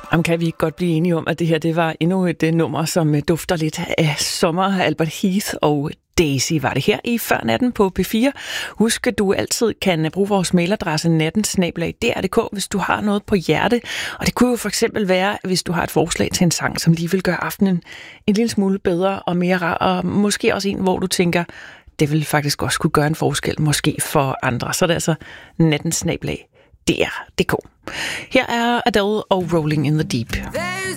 Jamen, kan vi ikke godt blive enige om, at det her det var endnu et nummer, som dufter lidt af sommer. Albert Heath og Daisy var det her i Før Natten på P4. Husk, at du altid kan bruge vores mailadresse natten@dr.dk, hvis du har noget på hjerte. Og det kunne jo for eksempel være, hvis du har et forslag til en sang, som lige vil gøre aftenen en lille smule bedre og mere rar, og måske også en, hvor du tænker, det vil faktisk også kunne gøre en forskel, måske for andre. Så er det altså natten@dr.dk. Her er Adele og Rolling in the Deep. There's